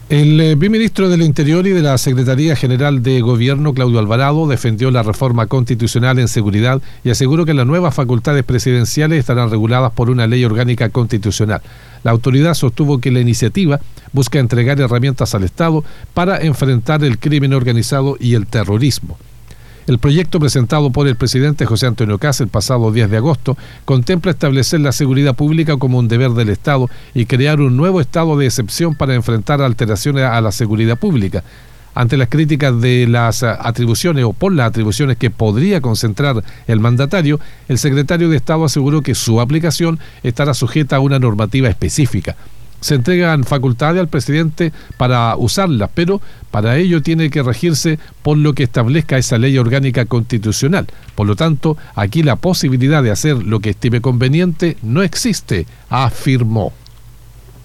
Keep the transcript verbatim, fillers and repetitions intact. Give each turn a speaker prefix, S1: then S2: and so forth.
S1: El eh, viceministro del Interior y de la Secretaría General de Gobierno, Claudio Alvarado, defendió la reforma constitucional en seguridad y aseguró que las nuevas facultades presidenciales estarán reguladas por una ley orgánica constitucional. La autoridad sostuvo que la iniciativa busca entregar herramientas al Estado para enfrentar el crimen organizado y el terrorismo. El proyecto presentado por el presidente José Antonio Kast el pasado diez de agosto contempla establecer la seguridad pública como un deber del Estado y crear un nuevo estado de excepción para enfrentar alteraciones a la seguridad pública. Ante las críticas de las atribuciones o por las atribuciones que podría concentrar el mandatario, el secretario de Estado aseguró que su aplicación estará sujeta a una normativa específica. Se entregan facultades al presidente para usarlas, pero para ello tiene que regirse por lo que establezca esa ley orgánica constitucional. Por lo tanto, aquí la posibilidad de hacer lo que estime conveniente no existe, afirmó.